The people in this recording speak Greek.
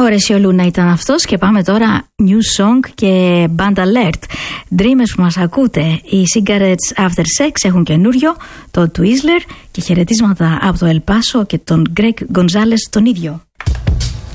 Ο Ρεσιο Λούνα ήταν αυτός και πάμε τώρα New Song και Band Alert. Dreamers που μας ακούτε, οι Cigarettes After Sex έχουν καινούριο, το Twizzler, και χαιρετίσματα από το El Paso και τον Greg Gonzalez τον ίδιο.